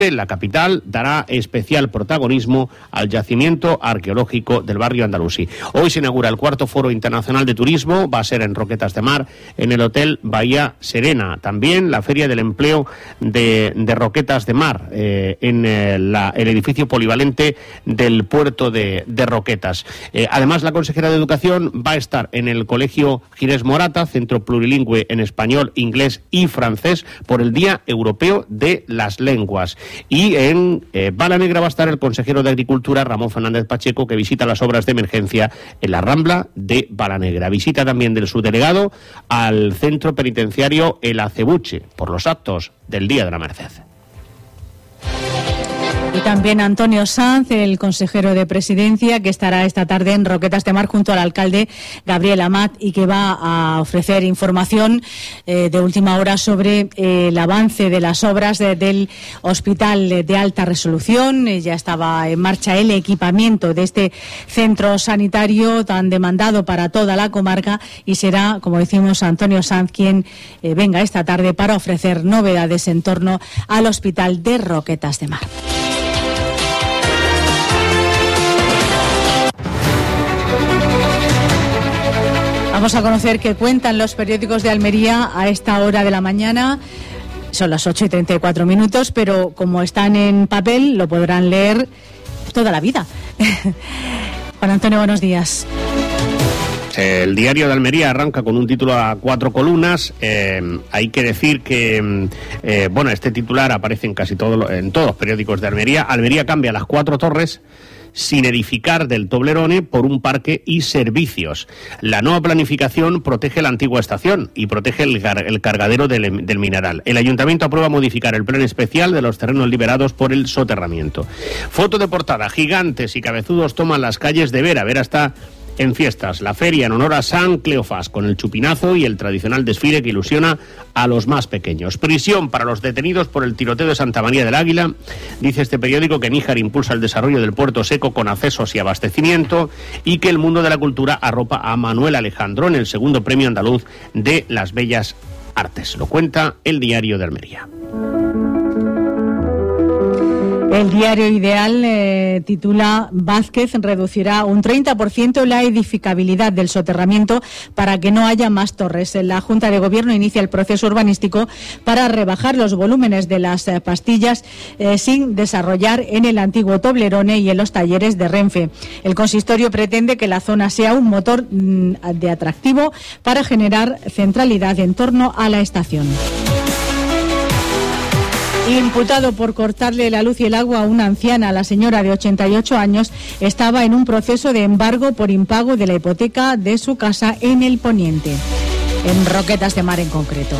La capital dará especial protagonismo al yacimiento arqueológico del barrio andalusí. Hoy se inaugura el cuarto Foro Internacional de Turismo, va a ser en Roquetas de Mar, en el Hotel Bahía Serena. También la Feria del Empleo de Roquetas de Mar, en el edificio polivalente del puerto de Roquetas. Además, la consejera de Educación va a estar en el Colegio Ginés Morata, centro plurilingüe en español, inglés y francés, por el Día Europeo de las Lenguas. Y en Balanegra va a estar el consejero de Agricultura, Ramón Fernández Pacheco, que visita las obras de emergencia en la Rambla de Balanegra. Visita también del subdelegado al centro penitenciario El Acebuche, por los actos del Día de la Merced. Y también Antonio Sanz, el consejero de Presidencia, que estará esta tarde en Roquetas de Mar junto al alcalde Gabriel Amat y que va a ofrecer información de última hora sobre el avance de las obras del Hospital de Alta Resolución. Ya estaba en marcha el equipamiento de este centro sanitario tan demandado para toda la comarca y será, como decimos, Antonio Sanz quien venga esta tarde para ofrecer novedades en torno al Hospital de Roquetas de Mar. Vamos a conocer qué cuentan los periódicos de Almería a esta hora de la mañana. Son las 8:34, pero como están en papel, lo podrán leer toda la vida. Juan Antonio, buenos días. El diario de Almería arranca con un título a 4 columnas. Hay que decir que este titular aparece en en todos los periódicos de Almería. Almería cambia las 4 torres sin edificar del Toblerone por un parque y servicios. La nueva planificación protege la antigua estación y protege el cargadero del mineral. El ayuntamiento aprueba modificar el plan especial de los terrenos liberados por el soterramiento. Foto de portada: gigantes y cabezudos toman las calles de Vera. Vera está en fiestas. La feria en honor a San Cleofás, con el chupinazo y el tradicional desfile que ilusiona a los más pequeños. Prisión para los detenidos por el tiroteo de Santa María del Águila. Dice este periódico que Níjar impulsa el desarrollo del puerto seco con accesos y abastecimiento, y que el mundo de la cultura arropa a Manuel Alejandro en el segundo premio andaluz de las Bellas Artes. Lo cuenta el diario de Almería. El diario Ideal titula: Vázquez reducirá un 30% la edificabilidad del soterramiento para que no haya más torres. La Junta de Gobierno inicia el proceso urbanístico para rebajar los volúmenes de las pastillas sin desarrollar en el antiguo Toblerone y en los talleres de Renfe. El consistorio pretende que la zona sea un motor de atractivo para generar centralidad en torno a la estación. Imputado por cortarle la luz y el agua a una anciana, la señora de 88 años estaba en un proceso de embargo por impago de la hipoteca de su casa en el Poniente, en Roquetas de Mar en concreto.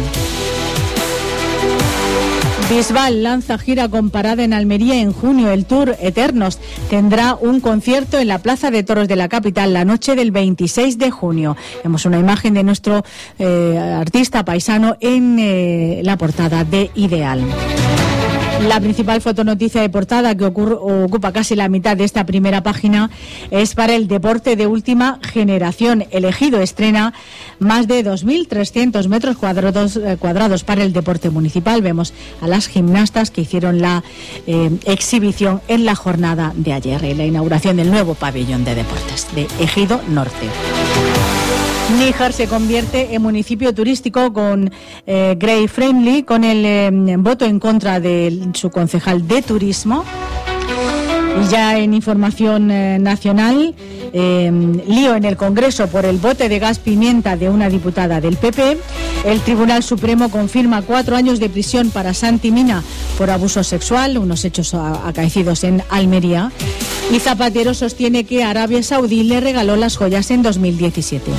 Bisbal lanza gira con parada en Almería en junio. El Tour Eternos tendrá un concierto en la Plaza de Toros de la capital la noche del 26 de junio. Vemos una imagen de nuestro artista paisano en la portada de Ideal. La principal fotonoticia de portada, que ocupa casi la mitad de esta primera página, es para el deporte de última generación. El Ejido estrena más de 2.300 metros cuadrados para el deporte municipal. Vemos a las gimnastas que hicieron la exhibición en la jornada de ayer, en la inauguración del nuevo pabellón de deportes de Ejido Norte. Níjar se convierte en municipio turístico con Grey Friendly, con el voto en contra de su concejal de turismo. Y ya en información nacional, lío en el Congreso por el bote de gas pimienta de una diputada del PP. El Tribunal Supremo confirma 4 años de prisión para Santi Mina por abuso sexual, unos hechos acaecidos en Almería. Y Zapatero sostiene que Arabia Saudí le regaló las joyas en 2017.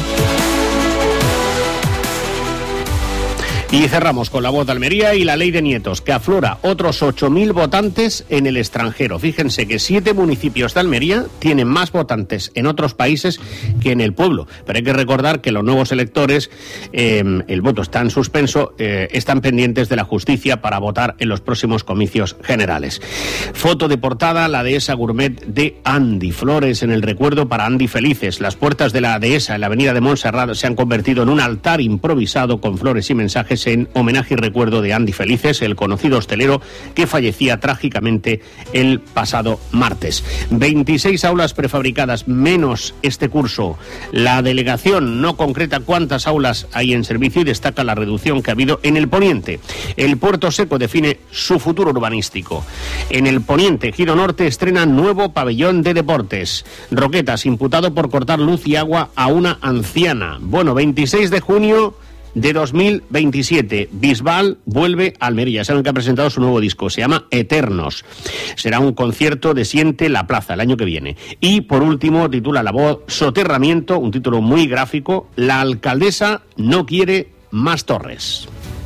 Y cerramos con La Voz de Almería y la Ley de Nietos, que aflora otros 8.000 votantes en el extranjero. Fíjense que 7 municipios de Almería tienen más votantes en otros países que en el pueblo. Pero hay que recordar que los nuevos electores, el voto está en suspenso, están pendientes de la justicia para votar en los próximos comicios generales. Foto de portada: la dehesa gourmet de Andy. Flores en el recuerdo para Andy Felices. Las puertas de la dehesa en la avenida de Montserrat se han convertido en un altar improvisado con flores y mensajes Almerienses en homenaje y recuerdo de Andy Felices, el conocido hostelero que fallecía trágicamente el pasado martes. 26 aulas prefabricadas menos este curso. La delegación no concreta cuántas aulas hay en servicio y destaca la reducción que ha habido en el poniente. El Puerto Seco define su futuro urbanístico. En el poniente, Ejido Norte estrena nuevo pabellón de deportes. Roquetas, imputado por cortar luz y agua a una anciana. Bueno, 26 de junio de 2027. Bisbal vuelve a Almería. Saben que ha presentado su nuevo disco. Se llama Eternos. Será un concierto de Siente la Plaza el año que viene. Y por último, titula La Voz Soterramiento, un título muy gráfico. La alcaldesa no quiere más torres.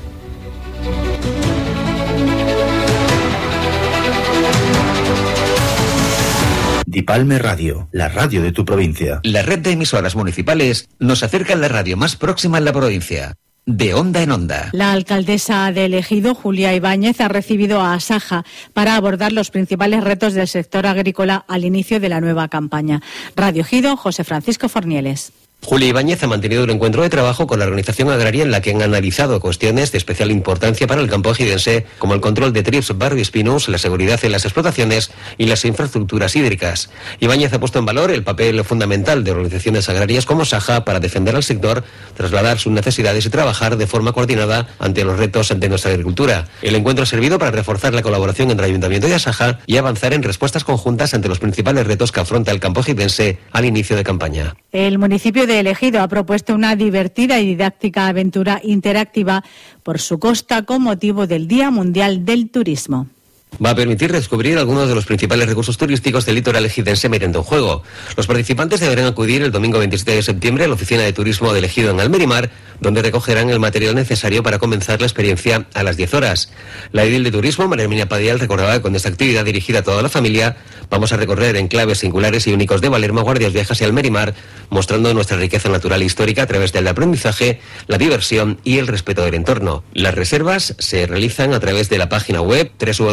Dipalme Radio, la radio de tu provincia. La red de emisoras municipales nos acerca a la radio más próxima en la provincia. De onda en onda. La alcaldesa de Ejido, Julia Ibáñez, ha recibido a Asaja para abordar los principales retos del sector agrícola al inicio de la nueva campaña. Radio Ejido, José Francisco Fornieles. Julia Ibáñez ha mantenido un encuentro de trabajo con la organización agraria en la que han analizado cuestiones de especial importancia para el campo ejidense, como el control de trips barbiespinos, la seguridad en las explotaciones y las infraestructuras hídricas. Ibáñez ha puesto en valor el papel fundamental de organizaciones agrarias como Saja para defender al sector, trasladar sus necesidades y trabajar de forma coordinada ante los retos de nuestra agricultura. El encuentro ha servido para reforzar la colaboración entre Ayuntamiento y Asaja y avanzar en respuestas conjuntas ante los principales retos que afronta el campo ejidense al inicio de campaña. El municipio de Ejido ha propuesto una divertida y didáctica aventura interactiva por su costa con motivo del Día Mundial del Turismo. Va a permitir descubrir algunos de los principales recursos turísticos del litoral ejidense mediante un juego. Los participantes deberán acudir el domingo 27 de septiembre a la Oficina de Turismo del Ejido en Almerimar, donde recogerán el material necesario para comenzar la experiencia a las 10 horas. La edil de Turismo, María Herminia Padial, recordaba que con esta actividad dirigida a toda la familia vamos a recorrer enclaves singulares y únicos de Valerma, Guardias Viejas y Almerimar, mostrando nuestra riqueza natural e histórica a través del aprendizaje, la diversión y el respeto del entorno. Las reservas se realizan a través de la página web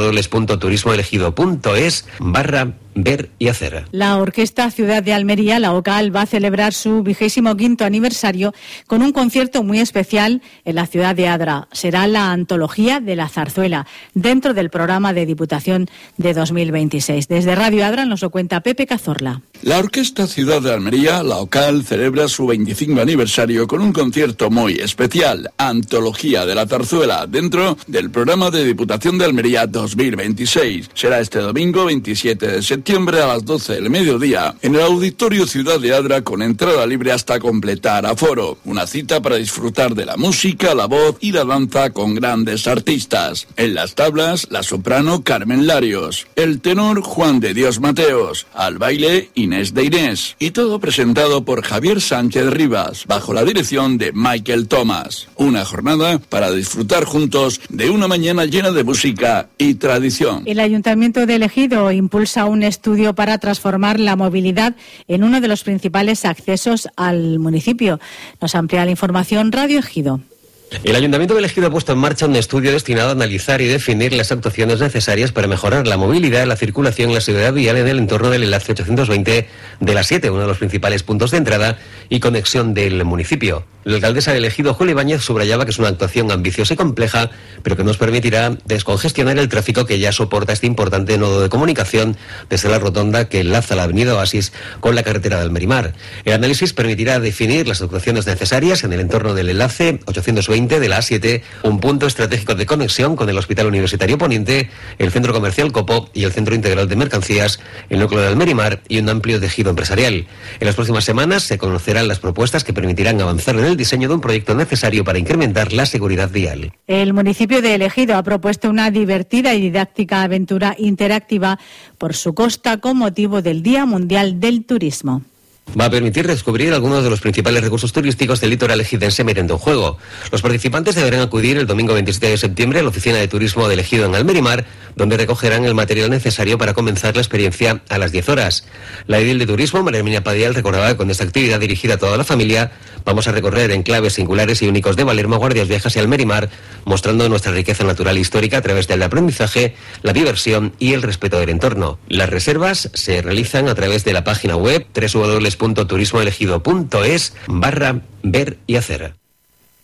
www.turismoelegido.es/ver y hacer. La Orquesta Ciudad de Almería, la OCAL, va a celebrar su 25º aniversario con un concierto muy especial en la ciudad de Adra. Será la antología de la zarzuela, dentro del programa de Diputación de 2026. Desde Radio Adra nos lo cuenta Pepe Cazorla. La Orquesta Ciudad de Almería, la OCAL, celebra su 25 aniversario con un concierto muy especial, Antología de la Zarzuela, dentro del programa de Diputación de Almería 2026. Será este domingo 27 de septiembre a las 12 del mediodía en el Auditorio Ciudad de Adra, con entrada libre hasta completar aforo. Una cita para disfrutar de la música, la voz y la danza con grandes artistas. En las tablas, la soprano Carmen Larios, el tenor Juan de Dios Mateos, al baile Inés de Inés, y todo presentado por Javier Sánchez Rivas, bajo la dirección de Michael Thomas. Una jornada para disfrutar juntos de una mañana llena de música y tradición. El Ayuntamiento de Ejido impulsa un estudio para transformar la movilidad en uno de los principales accesos al municipio. Nos amplía la información Radio Ejido. El Ayuntamiento de Ejido ha puesto en marcha un estudio destinado a analizar y definir las actuaciones necesarias para mejorar la movilidad, la circulación y la seguridad vial en el entorno del enlace 820 de la 7, uno de los principales puntos de entrada y conexión del municipio. La alcaldesa de Ejido, Julia Ibáñez, subrayaba que es una actuación ambiciosa y compleja, pero que nos permitirá descongestionar el tráfico que ya soporta este importante nodo de comunicación desde la rotonda que enlaza la avenida Oasis con la carretera de Almerimar. El análisis permitirá definir las actuaciones necesarias en el entorno del enlace 820 de la A7, un punto estratégico de conexión con el Hospital Universitario Poniente, el Centro Comercial Copo y el Centro Integral de Mercancías, el núcleo de Almerimar y un amplio tejido empresarial. En las próximas semanas se conocerán las propuestas que permitirán avanzar en el diseño de un proyecto necesario para incrementar la seguridad vial. El municipio de Ejido ha propuesto una divertida y didáctica aventura interactiva por su costa con motivo del Día Mundial del Turismo. Va a permitir descubrir algunos de los principales recursos turísticos del litoral ejidense mediante un juego. Los participantes deberán acudir el domingo 27 de septiembre a la Oficina de Turismo del Ejido en Almerimar, donde recogerán el material necesario para comenzar la experiencia a las 10 horas. La edil de Turismo, María Herminia Padial, recordaba que con esta actividad dirigida a toda la familia vamos a recorrer enclaves singulares y únicos de Valerma, Guardias Viejas y Almerimar, mostrando nuestra riqueza natural e histórica a través del aprendizaje, la diversión y el respeto del entorno. Las reservas se realizan a través de la página web www.turismoelegido.es/ver y hacer.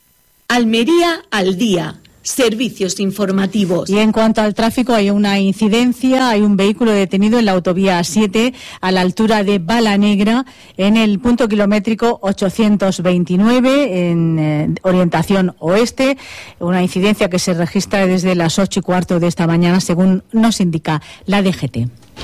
Almería al día. Servicios informativos. Y en cuanto al tráfico, hay una incidencia, hay un vehículo detenido en la autovía 7 a la altura de Balanegra en el punto kilométrico 829 en orientación oeste, una incidencia que se registra desde las 8:15 de esta mañana, según nos indica la DGT.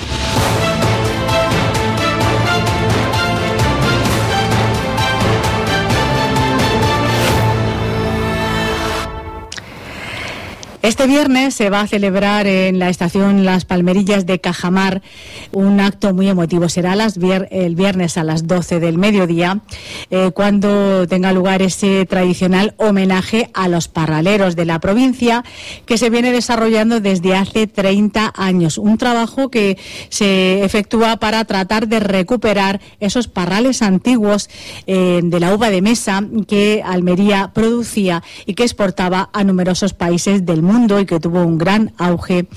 Este viernes se va a celebrar en la estación Las Palmerillas de Cajamar un acto muy emotivo. Será el viernes a las 12 del mediodía, cuando tenga lugar ese tradicional homenaje a los parraleros de la provincia, que se viene desarrollando desde hace 30 años. Un trabajo que se efectúa para tratar de recuperar esos parrales antiguos de la uva de mesa que Almería producía y que exportaba a numerosos países del mundo, y que tuvo un gran auge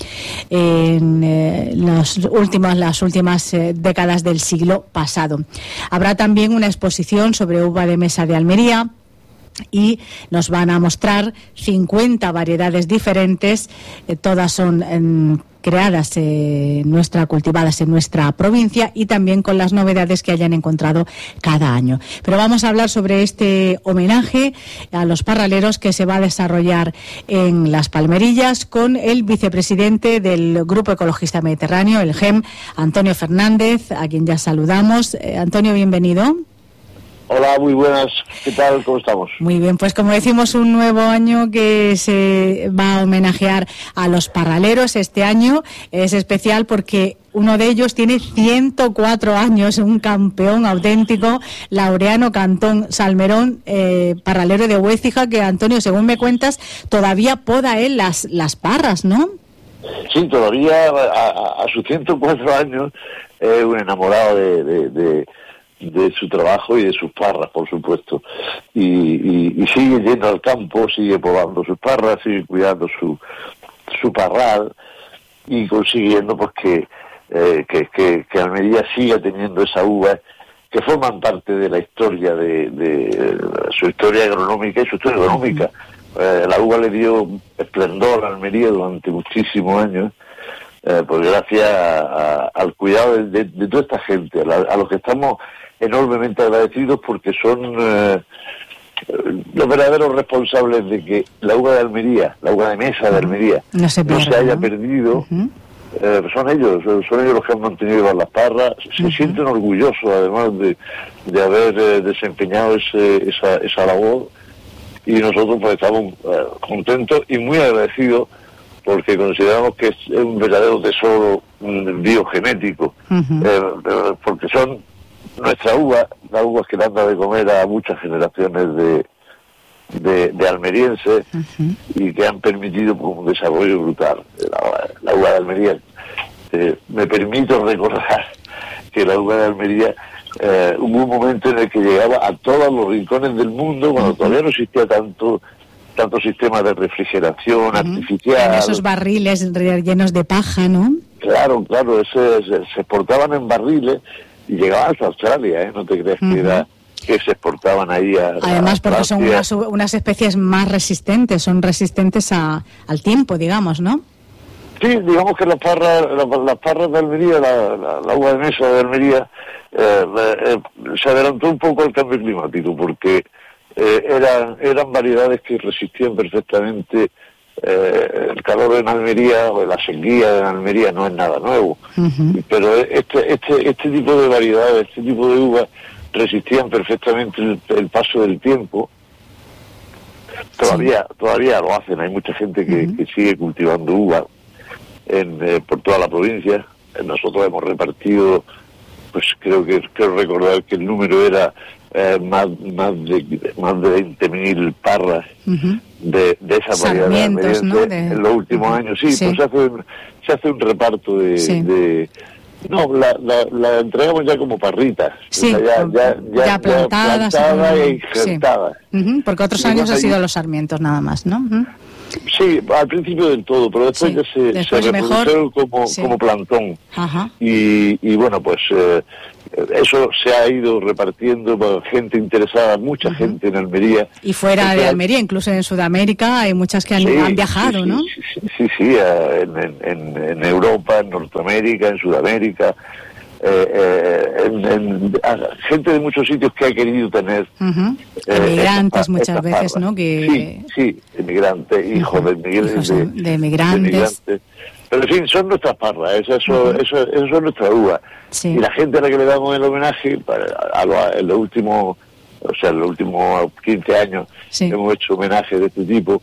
en las últimas décadas del siglo pasado. Habrá también una exposición sobre uva de mesa de Almería y nos van a mostrar 50 variedades diferentes, todas son creadas cultivadas en nuestra provincia, y también con las novedades que hayan encontrado cada año. Pero vamos a hablar sobre este homenaje a los parraleros que se va a desarrollar en Las Palmerillas con el vicepresidente del Grupo Ecologista Mediterráneo, el GEM, Antonio Fernández, a quien ya saludamos. Antonio, bienvenido. Hola, muy buenas. ¿Qué tal? ¿Cómo estamos? Muy bien, pues como decimos, un nuevo año que se va a homenajear a los parraleros. Este año es especial porque uno de ellos tiene 104 años, un campeón auténtico, Laureano Cantón Salmerón, parralero de Huécija, que, Antonio, según me cuentas, todavía poda él las parras, ¿no? Sí, todavía a sus 104 años es un enamorado de su trabajo y de sus parras, por supuesto, y sigue yendo al campo, sigue podando sus parras, sigue cuidando su parral, y consiguiendo pues que Almería siga teniendo esa uva que forman parte de la historia de su historia agronómica y su historia económica. La uva le dio esplendor a Almería durante muchísimos años, pues gracias al cuidado de toda esta gente, a los que estamos enormemente agradecidos, porque son los verdaderos responsables de que la uva de Almería, la uva de mesa de Almería, no se haya perdido. Son ellos los que han mantenido las parras. Se sienten orgullosos, además de haber desempeñado esa labor, y nosotros pues estamos contentos y muy agradecidos, porque consideramos que es un verdadero tesoro biogenético, porque son nuestra uva, la uva que le han dado de comer a muchas generaciones de almerienses, y que han permitido un desarrollo brutal. La uva de Almería, me permito recordar que la uva de Almería hubo un momento en el que llegaba a todos los rincones del mundo, cuando todavía no existía tanto sistema de refrigeración artificial. En esos barriles llenos de paja, ¿no? Claro, se exportaban en barriles y llegaban hasta Australia, no te creas que se exportaban ahí además, porque son unas especies más resistentes, son resistentes al tiempo, digamos, ¿no? Sí, digamos que las parras de Almería, la uva de mesa de Almería, se adelantó un poco al cambio climático, porque eran variedades que resistían perfectamente el calor en Almería, o la sequía en Almería no es nada nuevo, pero este tipo de variedades, este tipo de uvas resistían perfectamente el paso del tiempo. Todavía lo hacen, hay mucha gente que sigue cultivando uva por toda la provincia. Nosotros hemos repartido, pues creo recordar que el número era más de 20.000 parras de esas variedades, ¿no? En los últimos años. Sí, pues se hace un reparto no, la entregamos ya como parritas, sí, o sea, ya plantada e injertada. Porque otros años han sido los sarmientos nada más, ¿no? Sí, al principio del todo, pero después ya se reprodujeron como plantón. Ajá. Y bueno, pues eso se ha ido repartiendo por gente interesada, mucha gente en Almería. Y fuera de Almería, incluso en Sudamérica, hay muchas que han viajado, ¿no? Sí, en Europa, en Norteamérica, en Sudamérica. Gente de muchos sitios que ha querido tener emigrantes muchas veces, ¿no? Sí, emigrantes, hijos de emigrantes. Pero en fin, son nuestras parras, eso son nuestras uvas. Sí. Y la gente a la que le damos el homenaje, en los últimos 15 años hemos hecho homenajes de este tipo,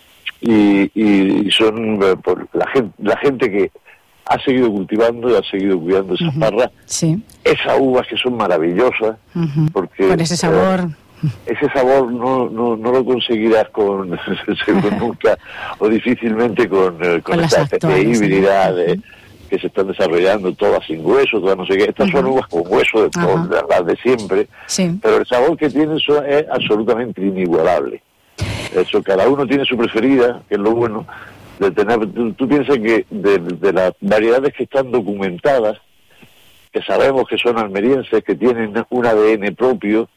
y son la gente que ha seguido cultivando y ha seguido cuidando esas parras, esas uvas que son maravillosas, porque con ese sabor. Ese sabor no lo conseguirás nunca o difícilmente con esta especie de híbrida que se están desarrollando, todas sin hueso, todas no sé qué. Estas son uvas con hueso, de las de siempre, pero el sabor que tienen es absolutamente inigualable. Eso, cada uno tiene su preferida, que es lo bueno de tener. Tú piensas que de las variedades que están documentadas, que sabemos que son almerienses, que tienen un ADN propio,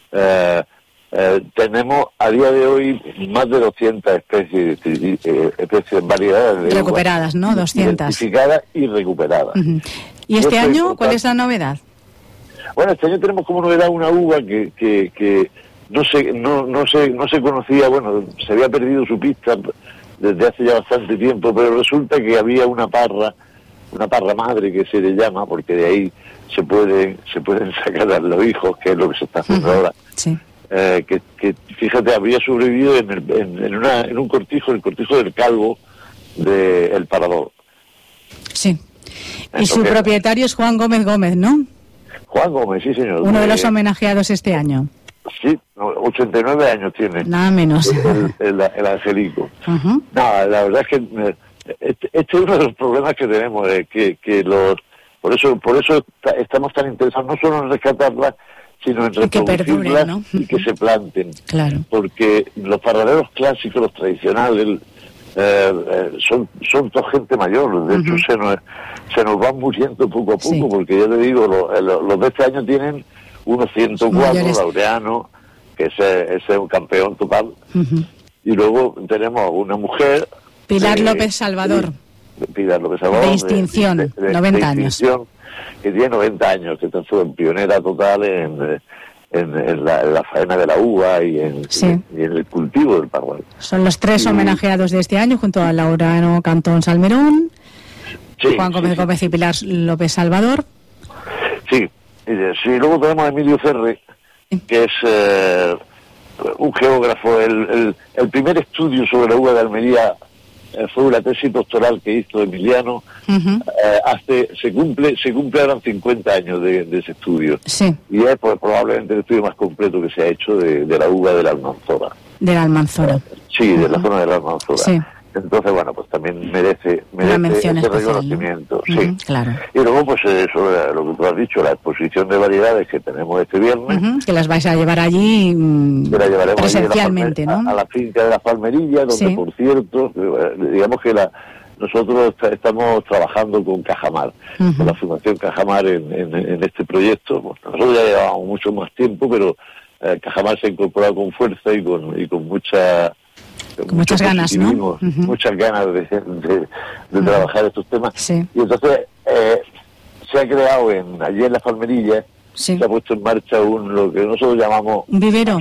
tenemos a día de hoy más de 200 especies, variedades de recuperadas, ¿no? 200. Identificadas y recuperadas. ¿Y este año cuál es la novedad? Bueno, este año tenemos como novedad una uva que no se conocía, bueno, se había perdido su pista desde hace ya bastante tiempo, pero resulta que había una parra madre que se le llama, porque de ahí se pueden sacar a los hijos, que es lo que se está haciendo ahora. Sí. Que fíjate, había sobrevivido en un cortijo, el cortijo del Calvo de El Parador. Sí. Y su propietario es Juan Gómez Gómez, ¿no? Juan Gómez, sí señor. Uno de los homenajeados este año. Sí, 89 años tiene. Nada menos. El angelico. Nada, la verdad es que este es uno de los problemas que tenemos, por eso estamos tan interesados no solo en rescatarlas, sino en reproducirlas, ¿no? Y que se planten. Claro. Porque los parraderos clásicos, los tradicionales, son toda gente mayor. De hecho, se nos van muriendo poco a poco, porque ya te digo, los de este año tienen unos 104, Laureano, que ese es un campeón total. Y luego tenemos una mujer, Pilar López Salvador. De distinción, 90 años. Que tiene 90 años, que fue pionera total en la faena de la uva y en el cultivo del parral. Son los tres homenajeados de este año, junto a Laureano Cantón Salmerón, Juan Gómez Gómez y Pilar López Salvador. Sí, luego tenemos a Emilio Ferre, que es un geógrafo. El primer estudio sobre la uva de Almería fue una tesis doctoral que hizo Emiliano. Se cumple ahora 50 años de ese estudio. Y es probablemente el estudio más completo que se ha hecho de la uva de la Almanzora. De la Almanzora. Sí, de la zona de la Almanzora. Entonces, bueno, pues también merece ese reconocimiento. ¿No? Claro. Y luego, pues eso, lo que tú has dicho, la exposición de variedades que tenemos este viernes. Que las vais a llevar allí presencialmente, ¿no? A la finca de las Palmerillas, donde, por cierto, digamos que nosotros estamos trabajando con Cajamar, con la Fundación Cajamar en este proyecto. Bueno, nosotros ya llevamos mucho más tiempo, pero Cajamar se ha incorporado con fuerza y con muchas ganas, ¿no? Muchas ganas de trabajar estos temas. Y entonces se ha creado allí en las Palmerillas, se ha puesto en marcha lo que nosotros llamamos... ¿Un vivero?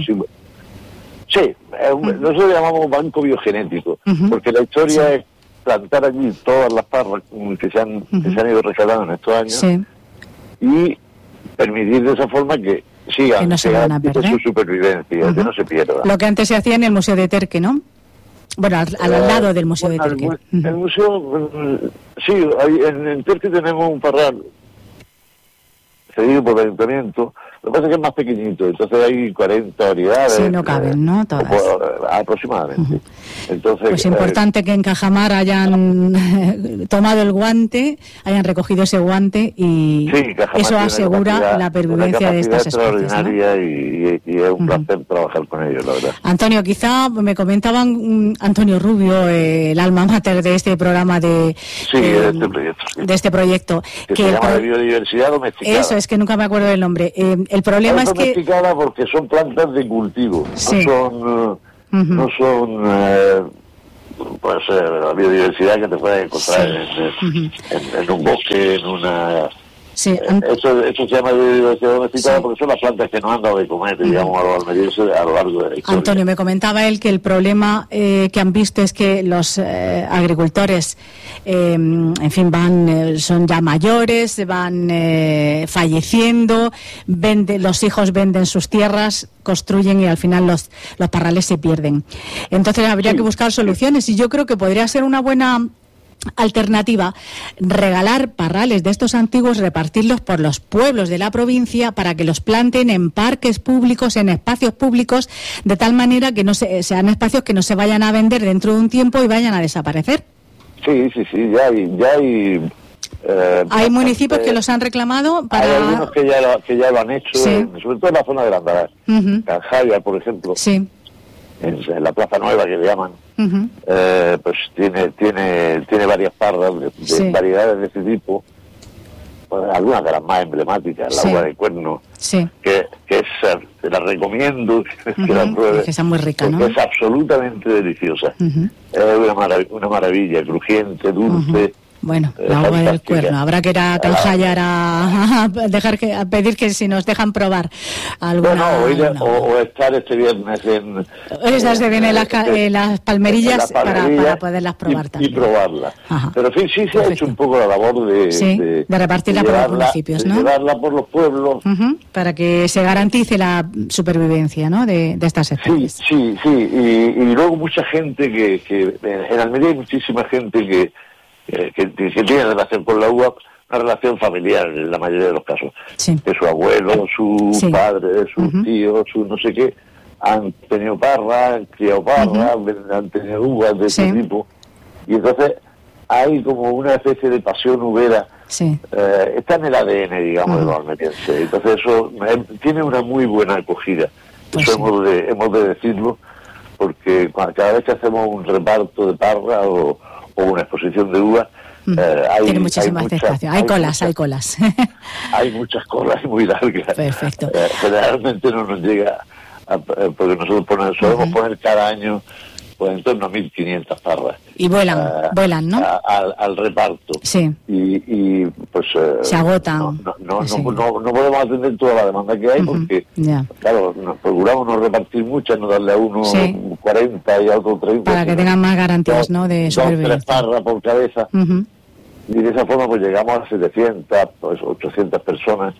Nosotros llamamos banco biogenético, porque la historia es plantar allí todas las parras que se han ido rescatando en estos años y permitir de esa forma que sigan, que no se van a perder su supervivencia, que no se pierda. Lo que antes se hacía en el Museo de Terque, ¿no? Bueno, al lado del Museo de Terque. El museo, en Terque tenemos un parral cedido por el ayuntamiento, Lo que pasa es que es más pequeñito, entonces hay 40 unidades. Sí, no caben, ¿no? Todas. Aproximadamente. Entonces, pues importante que en Cajamar hayan tomado el guante, hayan recogido ese guante y eso asegura la pervivencia de estas especies, ¿no? Y es un placer trabajar con ellos, la verdad. Antonio, quizá me comentaban Antonio Rubio, el alma mater de este programa de este proyecto. Que se llama de biodiversidad domesticada. Eso, es que nunca me acuerdo del nombre. El problema es que... domesticada porque son plantas de cultivo, no son la biodiversidad que te puedes encontrar en un bosque, en una... Sí, eso se llama biodiversidad domesticada porque son las plantas que nos han dado de comer, digamos, a los almerienses a lo largo de la historia. Antonio, me comentaba él que el problema que han visto es que los agricultores, en fin, son ya mayores, van falleciendo, los hijos venden sus tierras, construyen y al final los parrales se pierden. Entonces habría que buscar soluciones y yo creo que podría ser una buena alternativa regalar parrales de estos antiguos, repartirlos por los pueblos de la provincia para que los planten en parques públicos, en espacios públicos, de tal manera que no sean espacios que no se vayan a vender dentro de un tiempo y vayan a desaparecer. Sí, ya hay hay municipios que los han reclamado para... Hay algunos que ya lo han hecho, sobre todo en la zona de Landaraz. Canjaya, por ejemplo. Sí. En la Plaza Nueva, que le llaman, pues tiene varias parras de variedades de ese tipo, pues algunas de las más emblemáticas, la uva de cuerno, que te la recomiendo, que la pruebes, que es muy rica, ¿no? Es absolutamente deliciosa, es una maravilla, crujiente, dulce. Bueno, la uva del cuerno. Habrá que ir a Canjayar a pedir que si nos dejan probar alguna. O estar este viernes en... Estarse bien en las palmerillas para poderlas probar también. Y probarlas. Pero en fin, sí se ha hecho un poco la labor de repartirla por los municipios, ¿no? Llevarla por los pueblos. Para que se garantice la supervivencia, ¿no? de estas especies. Sí. Y luego mucha gente que en Almería hay muchísima gente que tiene relación con la uva, una relación familiar en la mayoría de los casos. De su abuelo, su padre, sus tíos, su no sé qué, han tenido parra, han criado parra, han tenido uvas de ese tipo. Y entonces hay como una especie de pasión uvera. Está en el ADN, digamos, de los almerienses. Entonces eso tiene una muy buena acogida. Eso hemos de decirlo, porque cada vez que hacemos un reparto de parra o una exposición de uvas, tiene muchísima aceptación. Hay colas. Hay muchas colas y muy largas. Perfecto. Generalmente no nos llega, porque nosotros solemos poner cada año pues en torno a 1.500 parras. Y vuelan, ¿no? Al reparto. Sí. Y pues... se agotan. No podemos atender toda la demanda que hay porque, claro, procuramos no repartir muchas, no darle a uno 40 y a otro 30. Para que tengan más garantías, ¿no? De supervivencia. 2-3 parras por cabeza. Y de esa forma pues llegamos a 700, pues 800 personas.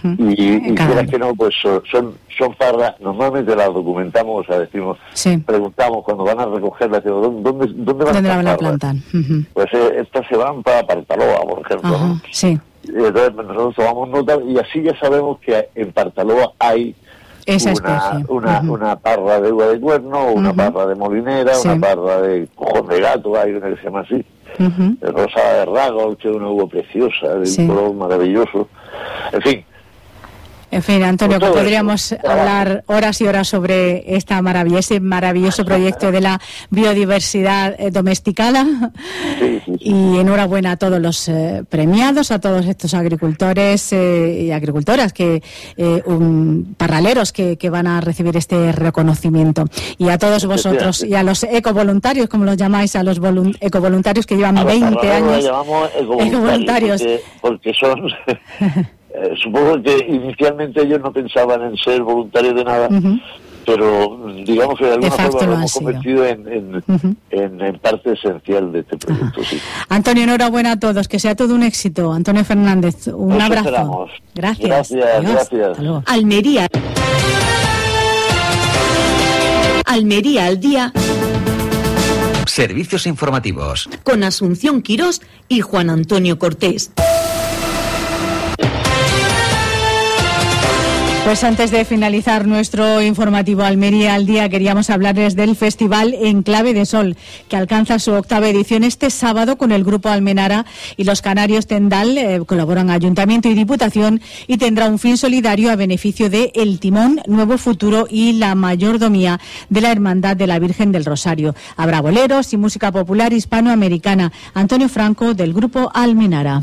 Y quieras que no, pues son parras, normalmente las documentamos, o sea, decimos, preguntamos cuando van a recogerlas, decimos, ¿dónde van a plantar? Pues estas se van para Partaloa, por ejemplo, ¿no? Y entonces nosotros tomamos nota y así ya sabemos que en Partaloa hay una parra de uva de cuerno, una parra de molinera, una parra de cojón de gato, hay una que se llama así. Rosada de Rago, que es una uva preciosa, de un color maravilloso. En fin, Antonio, que podríamos hablar horas y horas sobre ese maravilloso proyecto de la biodiversidad domesticada. Y enhorabuena a todos los premiados, a todos estos agricultores y agricultoras, parraleros que van a recibir este reconocimiento. Y a todos vosotros, y a los ecovoluntarios, como los llamáis, a los ecovoluntarios que llevan 20 años. Los llamamos ecovoluntarios. Porque son... supongo que inicialmente ellos no pensaban en ser voluntarios de nada, pero digamos que de alguna forma lo hemos convertido en parte esencial de este proyecto. Antonio, enhorabuena a todos, que sea todo un éxito. Antonio Fernández, un abrazo. Esperamos. Gracias. Gracias. Almería al día. Servicios informativos. Con Asunción Quirós y Juan Antonio Cortés. Pues antes de finalizar nuestro informativo Almería al Día, queríamos hablarles del Festival En Clave de Sol, que alcanza su 8ª edición este sábado con el Grupo Almenara y los canarios Tendal. Colaboran Ayuntamiento y Diputación y tendrá un fin solidario a beneficio de El Timón, Nuevo Futuro y la Mayordomía de la Hermandad de la Virgen del Rosario. Habrá boleros y música popular hispanoamericana. Antonio Franco, del Grupo Almenara.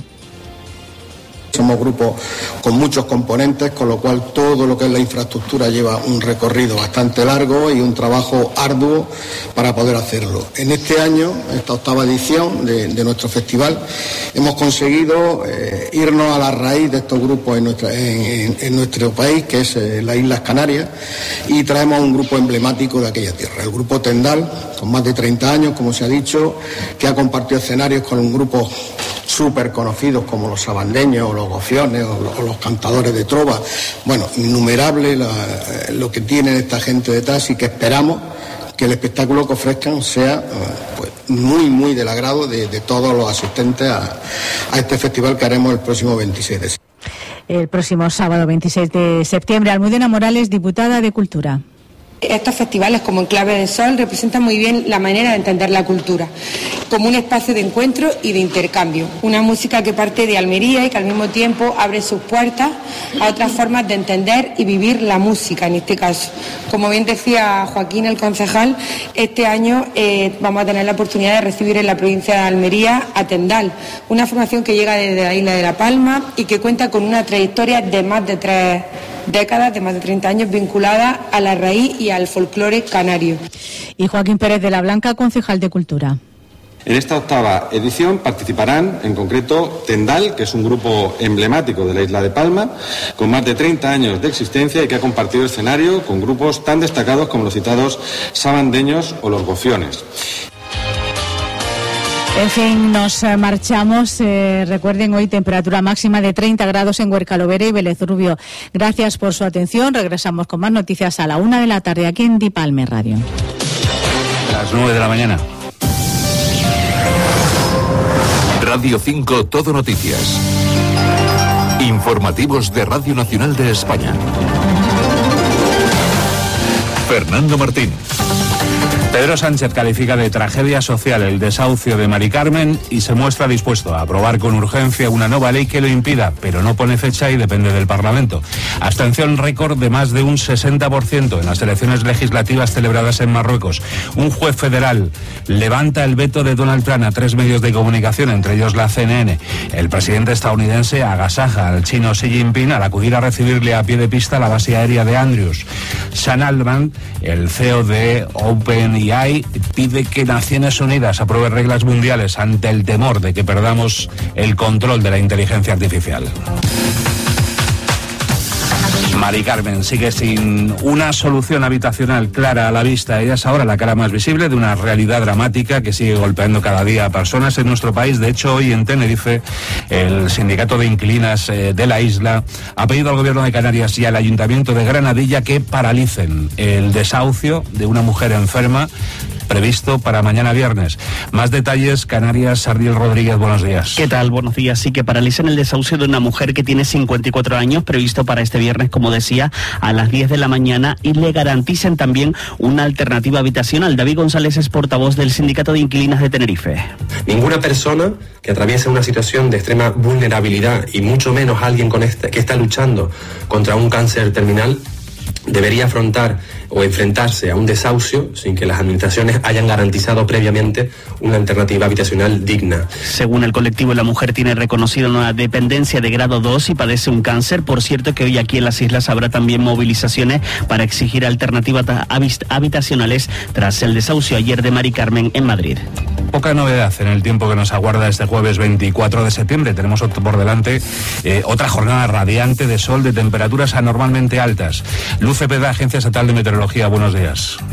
Somos grupos con muchos componentes, con lo cual todo lo que es la infraestructura lleva un recorrido bastante largo y un trabajo arduo para poder hacerlo. En este año, esta 8ª edición de nuestro festival, hemos conseguido irnos a la raíz de estos grupos en nuestro país, que es las Islas Canarias, y traemos un grupo emblemático de aquella tierra, el Grupo Tendal, con más de 30 años, como se ha dicho, que ha compartido escenarios con un grupo súper conocidos como los sabandeños o los gofiones o los cantadores de trova. Bueno, innumerable lo que tienen esta gente detrás, y que esperamos que el espectáculo que ofrezcan sea pues muy del agrado de todos los asistentes a este festival que haremos el próximo 26 de septiembre. El próximo sábado 26 de septiembre. Almudena Morales, diputada de Cultura. Estos festivales, como En Clave de Sol, representan muy bien la manera de entender la cultura, como un espacio de encuentro y de intercambio. Una música que parte de Almería y que al mismo tiempo abre sus puertas a otras formas de entender y vivir la música, en este caso. Como bien decía Joaquín, el concejal, este año vamos a tener la oportunidad de recibir en la provincia de Almería a Tendal, una formación que llega desde la isla de La Palma y que cuenta con una trayectoria de más de 3 décadas, de más de 30 años, vinculada a la raíz y al folclore canario. Y Joaquín Pérez de la Blanca, concejal de Cultura. En esta 8ª edición participarán, en concreto, Tendal, que es un grupo emblemático de la isla de Palma, con más de 30 años de existencia y que ha compartido escenario con grupos tan destacados como los citados sabandeños o los gofiones. En fin, nos marchamos. Recuerden, hoy temperatura máxima de 30 grados en Huercalovera y Vélez Rubio. Gracias por su atención. Regresamos con más noticias a la 1 de la tarde aquí en Dipalme Radio. Las 9 de la mañana. Radio 5 Todo Noticias. Informativos de Radio Nacional de España. Fernando Martín. Pedro Sánchez califica de tragedia social el desahucio de Mari Carmen y se muestra dispuesto a aprobar con urgencia una nueva ley que lo impida, pero no pone fecha y depende del Parlamento. Abstención récord de más de un 60% en las elecciones legislativas celebradas en Marruecos. Un juez federal levanta el veto de Donald Trump a 3 medios de comunicación, entre ellos la CNN. El presidente estadounidense agasaja al chino Xi Jinping al acudir a recibirle a pie de pista a la base aérea de Andrews. Sam Altman, el CEO de OpenAI, pide que Naciones Unidas apruebe reglas mundiales ante el temor de que perdamos el control de la inteligencia artificial. Mari Carmen sigue sin una solución habitacional clara a la vista. Ella es ahora la cara más visible de una realidad dramática que sigue golpeando cada día a personas en nuestro país. De hecho, hoy en Tenerife, el sindicato de inquilinas de la isla ha pedido al Gobierno de Canarias y al Ayuntamiento de Granadilla que paralicen el desahucio de una mujer enferma previsto para mañana viernes. Más detalles, Canarias, Sardiel Rodríguez, buenos días. ¿Qué tal? Buenos días. Sí, que paralicen el desahucio de una mujer que tiene 54 años, previsto para este viernes, como decía, a las 10 de la mañana, y le garanticen también una alternativa habitacional. David González es portavoz del Sindicato de Inquilinas de Tenerife. Ninguna persona que atraviese una situación de extrema vulnerabilidad, y mucho menos alguien que está luchando contra un cáncer terminal, debería afrontar o enfrentarse a un desahucio sin que las administraciones hayan garantizado previamente una alternativa habitacional digna. Según el colectivo, la mujer tiene reconocida una dependencia de grado 2 y padece un cáncer. Por cierto, que hoy aquí en las islas habrá también movilizaciones para exigir alternativas habitacionales tras el desahucio ayer de Mari Carmen en Madrid. Poca novedad en el tiempo que nos aguarda este jueves 24 de septiembre. Tenemos por delante otra jornada radiante de sol, de temperaturas anormalmente altas. Luz Cepeda, Agencia Estatal de Meteorología, buenos días.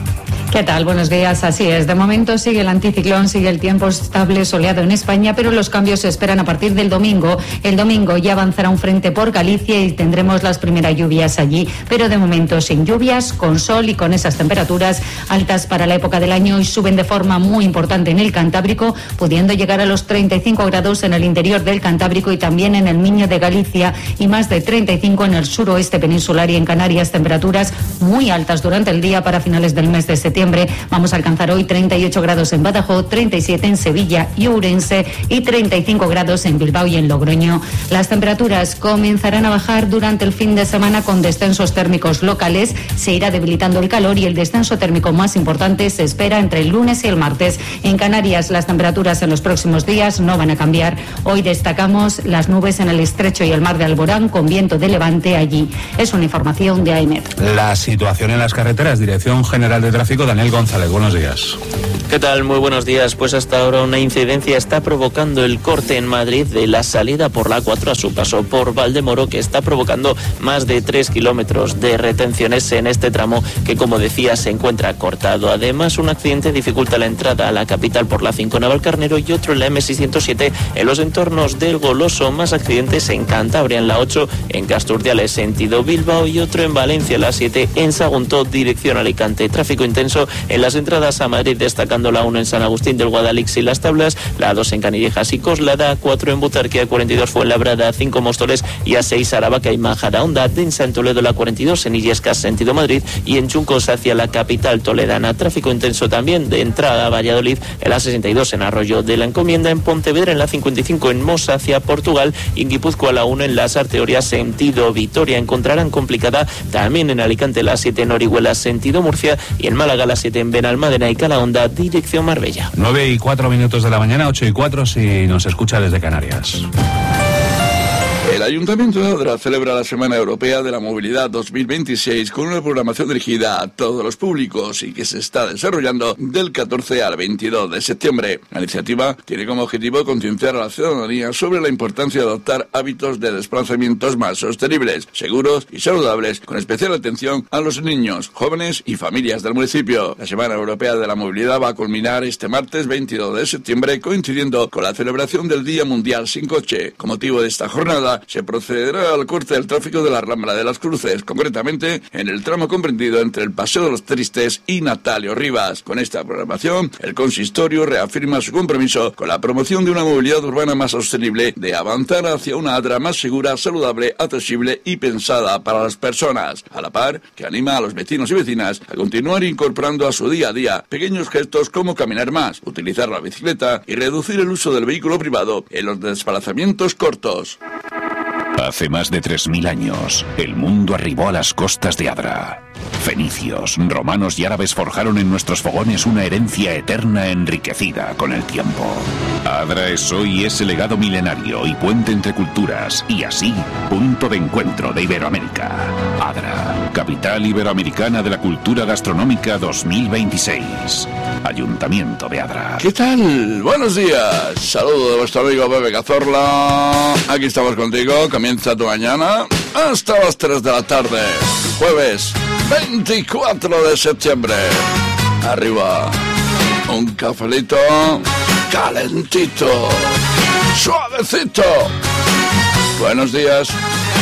¿Qué tal? Buenos días. Así es. De momento sigue el anticiclón, sigue el tiempo estable soleado en España, pero los cambios se esperan a partir del domingo. El domingo ya avanzará un frente por Galicia y tendremos las primeras lluvias allí, pero de momento sin lluvias, con sol y con esas temperaturas altas para la época del año, y suben de forma muy importante en el Cantábrico, pudiendo llegar a los 35 grados en el interior del Cantábrico y también en el Miño de Galicia, y más de 35 en el suroeste peninsular y en Canarias. Temperaturas muy altas durante el día para finales del mes de septiembre. Vamos a alcanzar hoy 38 grados en Badajoz, 37 en Sevilla y Ourense y 35 grados en Bilbao y en Logroño. Las temperaturas comenzarán a bajar durante el fin de semana con descensos térmicos locales. Se irá debilitando el calor y el descenso térmico más importante se espera entre el lunes y el martes. En Canarias las temperaturas en los próximos días no van a cambiar. Hoy destacamos las nubes en el estrecho y el mar de Alborán con viento de levante allí. Es una información de AEMET. La situación en las carreteras, Dirección General de Tráfico, Daniel González, buenos días. ¿Qué tal? Muy buenos días. Pues hasta ahora una incidencia está provocando el corte en Madrid de la salida por la A4 a su paso por Valdemoro, que está provocando más de 3 kilómetros de retenciones en este tramo que, como decía, se encuentra cortado. Además, un accidente dificulta la entrada a la capital por la 5 Navalcarnero y otro en la M607 en los entornos del Goloso. Más accidentes en Cantabria, en la 8 en Casturdiales sentido Bilbao y otro en Valencia, la 7 en Sagunto dirección Alicante. Tráfico intenso en las entradas a Madrid, destacando la 1 en San Agustín del Guadalix y Las Tablas, la 2 en Canillejas y Coslada, 4 en Butarque, 42 Fuenlabrada, 5 Móstoles y A6 Aravaca y Majadahonda, densa en Toledo la 42 en Illescas sentido Madrid y en Chuncos hacia la capital toledana. Tráfico intenso también de entrada a Valladolid en la 62 en Arroyo de la Encomienda, en Pontevedra en la 55 en Mos hacia Portugal y en Guipúzcoa la 1 en Las Arteorias sentido Vitoria. Encontrarán complicada también en Alicante la 7 en Orihuela sentido Murcia y en Málaga la 7 en Benalmádena y Calahonda dirección Marbella. 9:04 de la mañana, 8:04 si nos escucha desde Canarias. El Ayuntamiento de Adra celebra la Semana Europea de la Movilidad 2026 con una programación dirigida a todos los públicos y que se está desarrollando del 14 al 22 de septiembre. La iniciativa tiene como objetivo concienciar a la ciudadanía sobre la importancia de adoptar hábitos de desplazamientos más sostenibles, seguros y saludables, con especial atención a los niños, jóvenes y familias del municipio. La Semana Europea de la Movilidad va a culminar este martes 22 de septiembre, coincidiendo con la celebración del Día Mundial Sin Coche. Con motivo de esta jornada, se procederá al corte del tráfico de la Rambla de las Cruces, concretamente en el tramo comprendido entre el Paseo de los Tristes y Natalio Rivas. Con esta programación, el consistorio reafirma su compromiso con la promoción de una movilidad urbana más sostenible, de avanzar hacia una Adra más segura, saludable, accesible y pensada para las personas, a la par que anima a los vecinos y vecinas a continuar incorporando a su día a día pequeños gestos como caminar más, utilizar la bicicleta y reducir el uso del vehículo privado en los desplazamientos cortos. Hace más de 3000 años, el mundo arribó a las costas de Adra. Fenicios, romanos y árabes forjaron en nuestros fogones una herencia eterna enriquecida con el tiempo. Adra es hoy ese legado milenario y puente entre culturas, y así, punto de encuentro de Iberoamérica. Adra, capital iberoamericana de la cultura gastronómica 2026. Ayuntamiento de Adra. ¿Qué tal? Buenos días. Saludo de vuestro amigo Pepe Cazorla. Aquí estamos contigo. Comienza tu mañana hasta las 3 de la tarde. Jueves 24 de septiembre. Arriba, un cafelito calentito, suavecito. Buenos días.